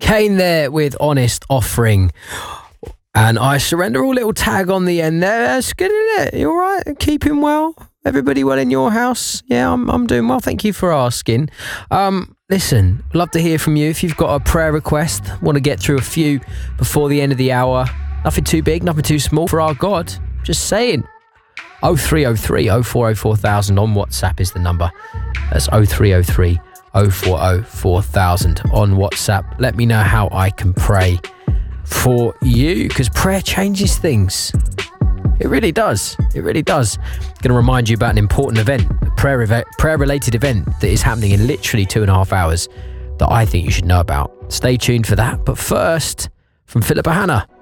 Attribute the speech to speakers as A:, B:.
A: Kane there with Honest Offering. And I surrender all little tag on the end there. That's good, isn't it? You all right? Keeping well? Everybody well in your house? Yeah, I'm doing well. Thank you for asking. Listen, love to hear from you. If you've got a prayer request, want to get through a few before the end of the hour. Nothing too big, nothing too small for our God. Just saying. 0303 040 4000 on WhatsApp is the number. That's 0303 040 4000 on WhatsApp. Let me know how I can pray for you, because prayer changes things. It really does. It really does. Going to remind you about an important event, a prayer-related event that is happening in literally 2.5 hours that I think you should know about. Stay tuned for that. But first, from Philippa Hanna.